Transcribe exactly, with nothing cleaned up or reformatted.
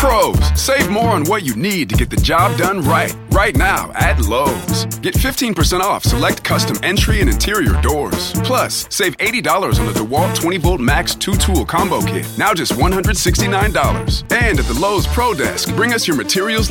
Pros, save more on what you need to get the job done right. Right now at Lowe's. Get fifteen percent off select custom entry and interior doors. Plus, save eighty dollars on the DeWalt twenty volt Max two tool combo kit. Now just one hundred sixty-nine dollars. And at the Lowe's Pro Desk, bring us your materials